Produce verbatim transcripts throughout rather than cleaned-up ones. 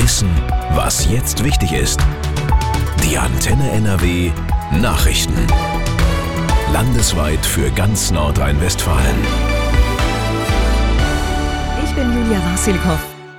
Wissen, was jetzt wichtig ist. Die Antenne N R W Nachrichten. Landesweit für ganz Nordrhein-Westfalen. Ich bin Julia Wasilkow.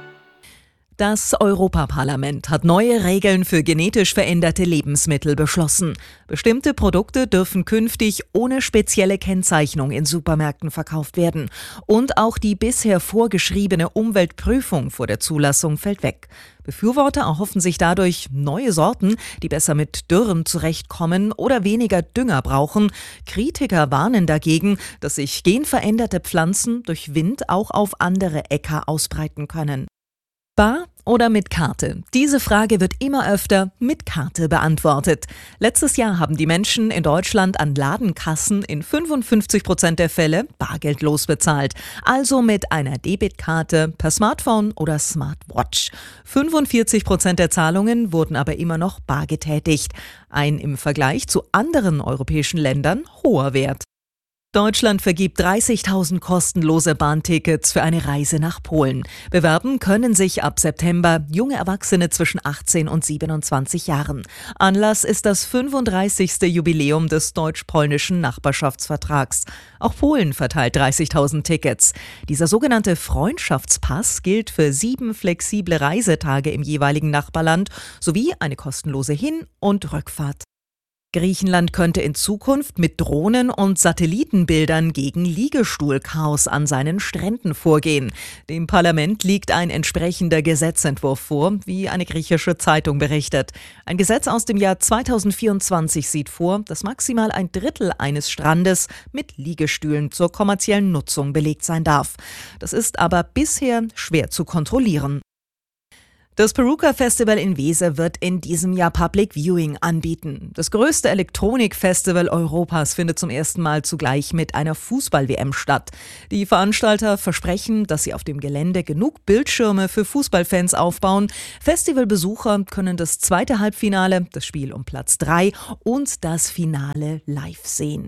Das Europaparlament hat neue Regeln für genetisch veränderte Lebensmittel beschlossen. Bestimmte Produkte dürfen künftig ohne spezielle Kennzeichnung in Supermärkten verkauft werden. Und auch die bisher vorgeschriebene Umweltprüfung vor der Zulassung fällt weg. Befürworter erhoffen sich dadurch neue Sorten, die besser mit Dürren zurechtkommen oder weniger Dünger brauchen. Kritiker warnen dagegen, dass sich genveränderte Pflanzen durch Wind auch auf andere Äcker ausbreiten können. Bar oder mit Karte? Diese Frage wird immer öfter mit Karte beantwortet. Letztes Jahr haben die Menschen in Deutschland an Ladenkassen in fünfundfünfzig Prozent der Fälle bargeldlos bezahlt. Also mit einer Debitkarte per Smartphone oder Smartwatch. fünfundvierzig Prozent der Zahlungen wurden aber immer noch bar getätigt. Ein im Vergleich zu anderen europäischen Ländern hoher Wert. Deutschland vergibt dreißigtausend kostenlose Bahntickets für eine Reise nach Polen. Bewerben können sich ab September junge Erwachsene zwischen achtzehn und siebenundzwanzig Jahren. Anlass ist das fünfunddreißigste Jubiläum des deutsch-polnischen Nachbarschaftsvertrags. Auch Polen verteilt dreißigtausend Tickets. Dieser sogenannte Freundschaftspass gilt für sieben flexible Reisetage im jeweiligen Nachbarland sowie eine kostenlose Hin- und Rückfahrt. Griechenland könnte in Zukunft mit Drohnen und Satellitenbildern gegen Liegestuhlchaos an seinen Stränden vorgehen. Dem Parlament liegt ein entsprechender Gesetzentwurf vor, wie eine griechische Zeitung berichtet. Ein Gesetz aus dem Jahr zweitausendvierundzwanzig sieht vor, dass maximal ein Drittel eines Strandes mit Liegestühlen zur kommerziellen Nutzung belegt sein darf. Das ist aber bisher schwer zu kontrollieren. Das Peruka Festival in Weser wird in diesem Jahr Public Viewing anbieten. Das größte Elektronik-Festival Europas findet zum ersten Mal zugleich mit einer Fußball-W M statt. Die Veranstalter versprechen, dass sie auf dem Gelände genug Bildschirme für Fußballfans aufbauen. Festivalbesucher können das zweite Halbfinale, das Spiel um Platz drei und das Finale live sehen.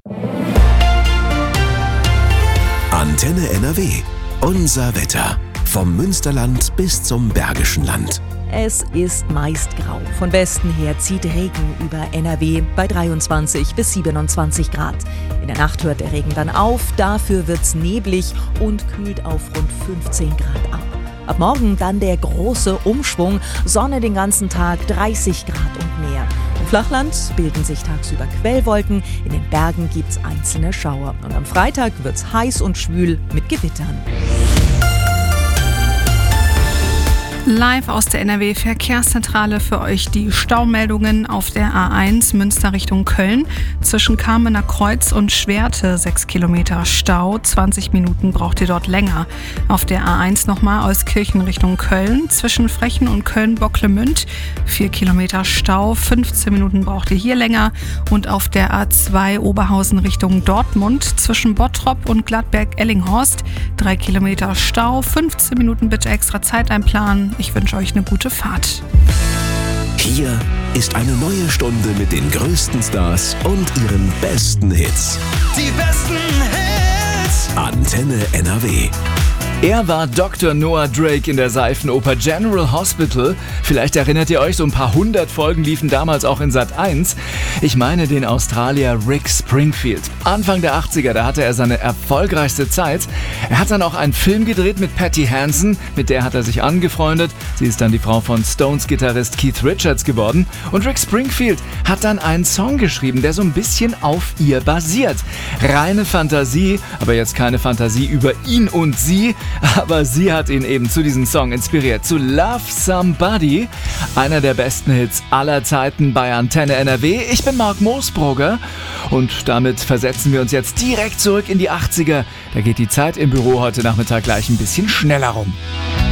Antenne N R W. Unser Wetter. Vom Münsterland bis zum Bergischen Land. Es ist meist grau. Von Westen her zieht Regen über N R W bei dreiundzwanzig bis siebenundzwanzig Grad. In der Nacht hört der Regen dann auf, dafür wird's neblig und kühlt auf rund fünfzehn Grad ab. Ab morgen dann der große Umschwung, Sonne den ganzen Tag, dreißig Grad und mehr. Im Flachland bilden sich tagsüber Quellwolken, in den Bergen gibt's einzelne Schauer. Und am Freitag wird's heiß und schwül mit Gewittern. Live aus der N R W-Verkehrszentrale für euch die Staumeldungen auf der A eins Münster Richtung Köln. Zwischen Kamener Kreuz und Schwerte sechs Kilometer Stau, zwanzig Minuten braucht ihr dort länger. Auf der A eins nochmal Euskirchen Richtung Köln. Zwischen Frechen und Köln-Bocklemünd vier Kilometer Stau, fünfzehn Minuten braucht ihr hier länger. Und auf der A zwei Oberhausen Richtung Dortmund zwischen Bottrop und Gladberg-Ellinghorst drei Kilometer Stau, fünfzehn Minuten bitte extra Zeit einplanen. Ich wünsche euch eine gute Fahrt. Hier ist eine neue Stunde mit den größten Stars und ihren besten Hits. Die besten Hits. Antenne N R W. Er war Doktor Noah Drake in der Seifenoper General Hospital. Vielleicht erinnert ihr euch, so ein paar hundert Folgen liefen damals auch in Sat eins. Ich meine den Australier Rick Springfield. Anfang der achtziger, da hatte er seine erfolgreichste Zeit. Er hat dann auch einen Film gedreht mit Patty Hansen, mit der hat er sich angefreundet. Sie ist dann die Frau von Stones-Gitarrist Keith Richards geworden. Und Rick Springfield hat dann einen Song geschrieben, der so ein bisschen auf ihr basiert. Reine Fantasie, aber jetzt keine Fantasie über ihn und sie. Aber sie hat ihn eben zu diesem Song inspiriert, zu Love Somebody, einer der besten Hits aller Zeiten bei Antenne N R W. Ich bin Marc Moosbrugger und damit versetzen wir uns jetzt direkt zurück in die achtziger. Da geht die Zeit im Büro heute Nachmittag gleich ein bisschen schneller rum.